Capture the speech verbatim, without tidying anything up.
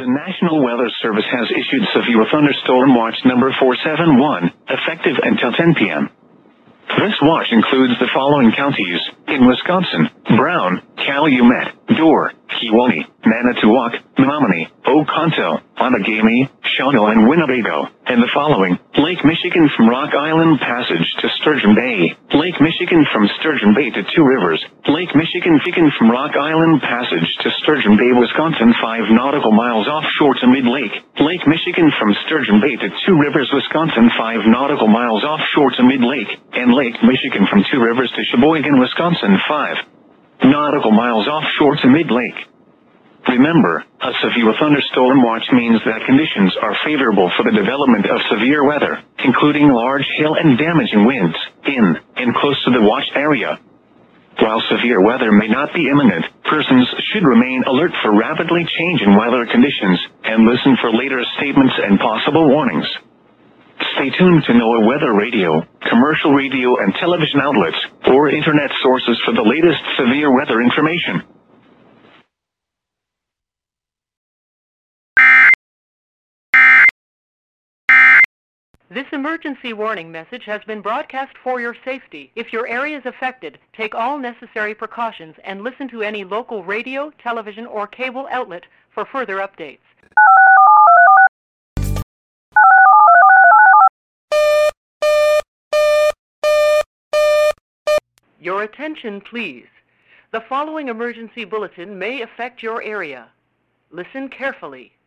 The National Weather Service has issued severe thunderstorm watch number four seven one, effective until ten p m This watch includes the following counties in Wisconsin: Brown, Calumet, Door, Kewaunee, Manitowoc, Menominee, Oconto, Outagamie, Shawano, and Winnebago, and the following: Lake Michigan from Rock Island Passage to Sturgeon Bay, Lake Michigan from Sturgeon Bay to Two Rivers, Lake Michigan Michigan from Rock Island Passage to Sturgeon Bay, Wisconsin, five nautical miles offshore to Mid-Lake, Lake Michigan from Sturgeon Bay to Two Rivers, Wisconsin, five nautical miles offshore to Mid-Lake, and Lake Michigan from Two Rivers to Sheboygan, Wisconsin, five nautical miles offshore to Mid-Lake. Remember, a severe thunderstorm watch means that conditions are favorable for the development of severe weather, including large hail and damaging winds, in and close to the watched area. While severe weather may not be imminent, persons should remain alert for rapidly changing weather conditions, and listen for later statements and possible warnings. Stay tuned to NOAA Weather Radio, commercial radio and television outlets, or internet sources for the latest severe weather information. This emergency warning message has been broadcast for your safety. If your area is affected, take all necessary precautions and listen to any local radio, television, or cable outlet for further updates. Your attention, please. The following emergency bulletin may affect your area. Listen carefully.